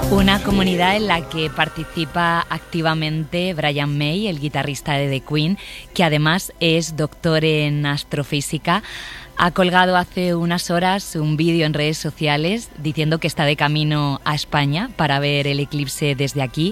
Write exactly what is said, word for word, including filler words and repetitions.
Una comunidad en la que participa activamente Brian May, el guitarrista de The Queen, que además es doctor en astrofísica. Ha colgado hace unas horas un vídeo en redes sociales diciendo que está de camino a España para ver el eclipse desde aquí